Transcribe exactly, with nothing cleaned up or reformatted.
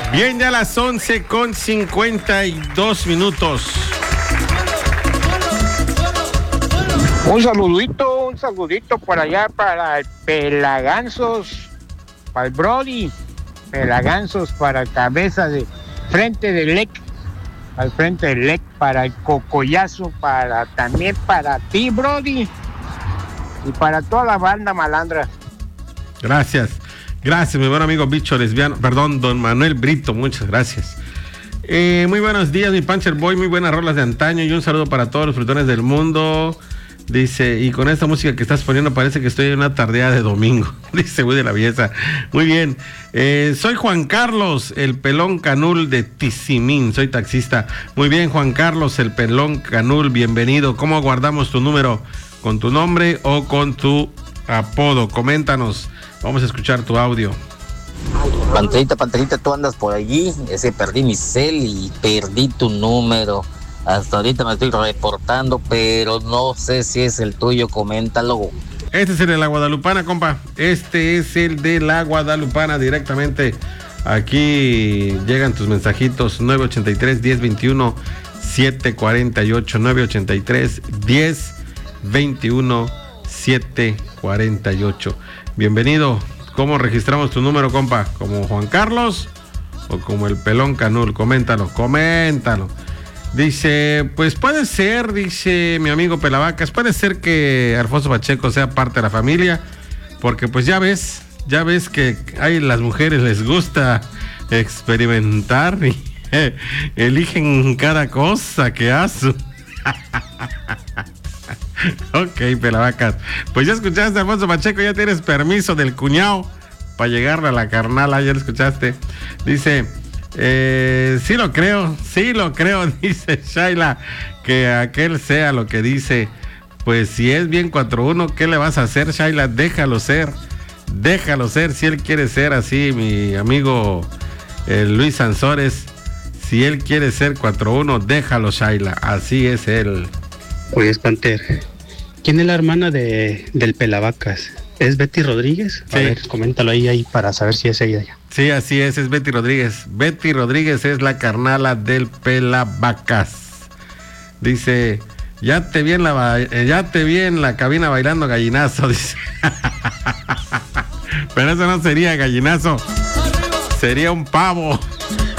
Bien, ya las once con cincuenta y dos minutos. Un saludito, un saludito por allá para el Pelaganzos, para el Brody. Pelaganzos para cabeza de frente del L E C, al frente del L E C, para el Cocoyazo, para también para ti, Brody, y para toda la banda malandra. Gracias, gracias, mi buen amigo Bicho Lesbiano, perdón, don Manuel Brito, muchas gracias. Eh, muy buenos días, mi Puncher Boy, muy buenas rolas de antaño y un saludo para todos los frutones del mundo. Dice, y con esta música que estás poniendo parece que estoy en una tardeada de domingo. Dice, muy de la belleza. Muy bien. Eh, soy Juan Carlos, el pelón canul de Tizimín. Soy taxista. Muy bien, Juan Carlos, el pelón canul. Bienvenido. ¿Cómo guardamos tu número? ¿Con tu nombre o con tu apodo? Coméntanos. Vamos a escuchar tu audio. Panterita, Panterita, tú andas por allí. Ese perdí mi cel y perdí tu número. Hasta ahorita me estoy reportando, pero no sé si es el tuyo, coméntalo. Este es el de la Guadalupana, compa. Este es el de la Guadalupana, directamente. Aquí llegan tus mensajitos. Nueve ochenta y tres, diez veintiuno, siete cuarenta y ocho. nueve ochenta y tres, diez veintiuno, siete cuarenta y ocho. Bienvenido. ¿Cómo registramos tu número, compa? ¿Como Juan Carlos o como el pelón canul? Coméntalo, coméntalo. Dice, pues puede ser, dice mi amigo Pelavacas, puede ser que Alfonso Pacheco sea parte de la familia, porque pues ya ves, ya ves que a las mujeres les gusta experimentar y eh, eligen cada cosa que hacen. Ok, Pelavacas, pues ya escuchaste, Alfonso Pacheco, ya tienes permiso del cuñado para llegarle a la carnala, ya lo escuchaste. Dice... Eh, sí lo creo, sí lo creo, dice Shaila, que aquel sea lo que dice. Pues si es bien cuatro uno, ¿qué le vas a hacer, Shaila? Déjalo ser, déjalo ser, si él quiere ser así, mi amigo eh, Luis Sansores, si él quiere ser cuatro uno, déjalo, Shaila, así es él. Oye, Panther, ¿quién es la hermana de, del Pelavacas? ¿Es Betty Rodríguez? A sí. ver, coméntalo ahí, ahí para saber si es ella. Sí, así es, es Betty Rodríguez. Betty Rodríguez es la carnala del Pelavacas. Dice, ya te vi en la, ya te vi en la cabina bailando gallinazo, dice. Pero eso no sería gallinazo, sería un pavo.